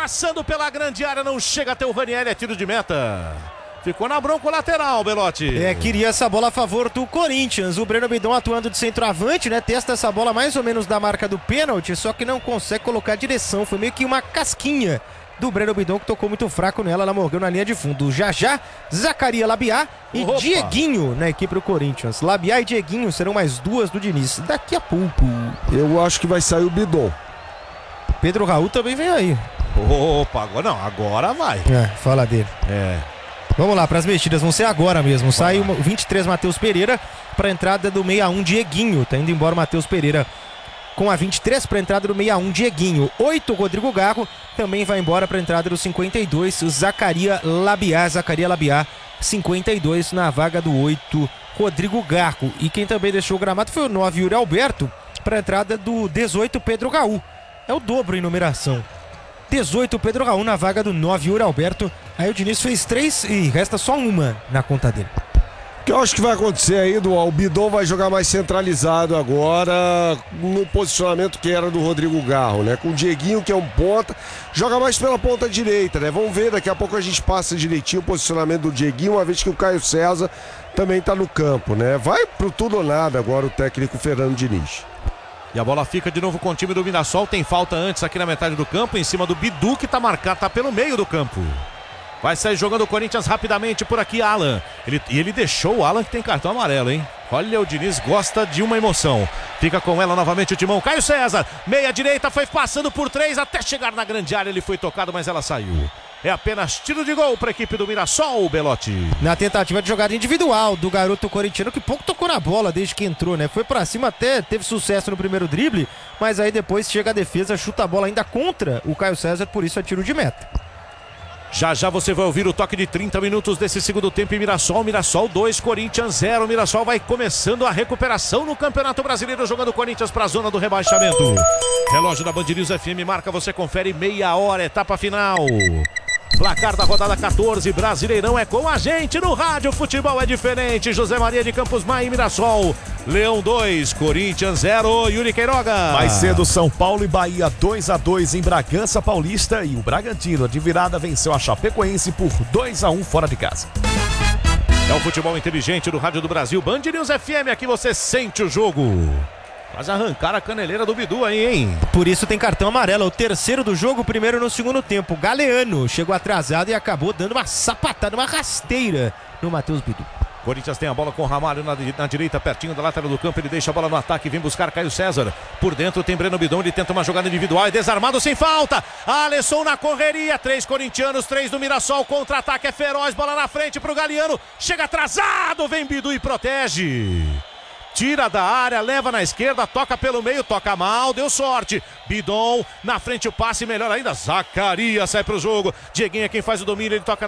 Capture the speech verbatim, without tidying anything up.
passando pela grande área, não chega até o Ranieri, é tiro de meta. Ficou na bronca lateral, Belotti. É, queria essa bola a favor do Corinthians. O Breno Bidon atuando de centroavante, né? Testa essa bola mais ou menos da marca do pênalti, só que não consegue colocar a direção. Foi meio que uma casquinha do Breno Bidon, que tocou muito fraco nela. Ela morreu na linha de fundo. Já já, Zacaria Labiá e Opa. Dieguinho na equipe do Corinthians. Labiá e Dieguinho serão mais duas do Diniz. Daqui a pouco. Eu acho que vai sair o Bidon. Pedro Raul também vem aí. Opa, agora não, agora vai. É, fala dele. É. Vamos lá, para as mexidas, vão ser agora mesmo. Sai o vinte e três, Matheus Pereira, para a entrada do sessenta e um, Dieguinho. Tá indo embora o Matheus Pereira com a vinte e três para a entrada do sessenta e um, Dieguinho. oito, Rodrigo Garro, também vai embora para a entrada do cinquenta e dois, Zacaria Labiá. Zacaria Labiá, cinquenta e dois, na vaga do oito, Rodrigo Garro. E quem também deixou o gramado foi o nove, Yuri Alberto, para a entrada do dezoito, Pedro Raul. É o dobro em numeração. dezoito, Pedro Raul na vaga do nove, Yuri Alberto. Aí o Diniz fez três e resta só uma na conta dele. O que eu acho que vai acontecer aí, do o Bidon vai jogar mais centralizado agora, no posicionamento que era do Rodrigo Garro, né? Com o Dieguinho, que é um ponta, joga mais pela ponta direita, né? Vamos ver, daqui a pouco a gente passa direitinho o posicionamento do Dieguinho, uma vez que o Caio César também tá no campo, né? Vai pro tudo ou nada agora o técnico Fernando Diniz. E a bola fica de novo com o time do Mirassol. Tem falta antes aqui na metade do campo, em cima do Bidu, que tá marcado, tá pelo meio do campo. Vai sair jogando o Corinthians rapidamente por aqui, Alan. Ele, e ele deixou o Alan, que tem cartão amarelo, hein? Olha, o Diniz gosta de uma emoção. Fica com ela novamente o timão. Caio César, meia direita, foi passando por três até chegar na grande área. Ele foi tocado, mas ela saiu. É apenas tiro de gol para a equipe do Mirassol, Belotti. Na tentativa de jogada individual do garoto corintiano, que pouco tocou na bola desde que entrou, né? Foi pra cima, até teve sucesso no primeiro drible, mas aí depois chega a defesa, chuta a bola ainda contra o Caio César, por isso é tiro de meta. Já já você vai ouvir o toque de trinta minutos desse segundo tempo em Mirassol. Mirassol dois, Corinthians zero. Mirassol vai começando a recuperação no Campeonato Brasileiro, jogando o Corinthians para a zona do rebaixamento. Relógio da Band News F M marca, você confere meia hora, etapa final. Placar da rodada quatorze, Brasileirão é com a gente no rádio, futebol é diferente. José Maria de Campos Maia e Mirassol. Leão dois, Corinthians zero, Yuri Queiroga. Mais cedo, São Paulo e Bahia dois a dois em Bragança Paulista, e o Bragantino de virada venceu a Chapecoense por dois a um fora de casa. É o futebol inteligente do Rádio do Brasil, Band News F M, aqui você sente o jogo. Quase arrancaram a caneleira do Bidu aí, hein? Por isso tem cartão amarelo, o terceiro do jogo, primeiro no segundo tempo. Galeano chegou atrasado e acabou dando uma sapatada, uma rasteira no Matheus Bidu. Corinthians tem a bola com o Ramalho na, na direita, pertinho da lateral do campo. Ele deixa a bola no ataque, vem buscar Caio César. Por dentro tem Breno Bidon, ele tenta uma jogada individual, é desarmado sem falta. Alisson na correria, três corintianos, três do Mirassol. Contra-ataque é feroz, bola na frente pro Galeano. Chega atrasado, vem Bidu e protege. Tira da área, leva na esquerda, toca pelo meio, toca mal, deu sorte. Bidon, na frente o passe, melhor ainda. Zacaria sai pro jogo. Dieguinho é quem faz o domínio, ele toca